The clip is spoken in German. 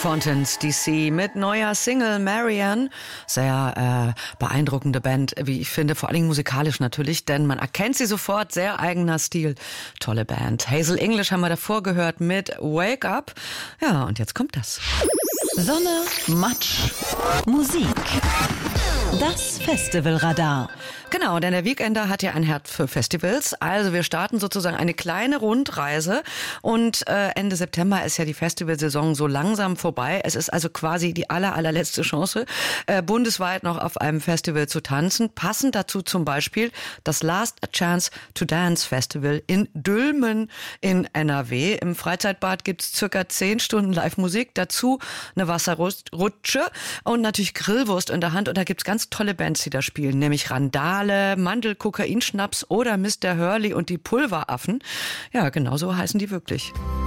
Fountains DC mit neuer Single Marianne. Sehr beeindruckende Band, wie ich finde, vor allen Dingen musikalisch natürlich, denn man erkennt sie sofort, sehr eigener Stil. Tolle Band. Hazel English haben wir davor gehört mit Wake Up. Ja, und jetzt kommt das. Sonne, Matsch, Musik. Das Festivalradar. Genau, denn der Weekender hat ja ein Herz für Festivals. Also wir starten sozusagen eine kleine Rundreise und Ende September ist ja die Festivalsaison so langsam vorbei. Es ist also quasi die allerletzte Chance, bundesweit noch auf einem Festival zu tanzen. Passend dazu zum Beispiel das Last Chance to Dance Festival in Dülmen in NRW. Im Freizeitbad gibt's circa 10 Stunden Live-Musik, dazu eine Wasserrutsche und natürlich Grillwurst in der Hand. Und da gibt's ganz tolle Bands, die da spielen, nämlich Randale, Mandel, Kokainschnaps oder Mr. Hurley und die Pulveraffen. Ja, genau so heißen die wirklich.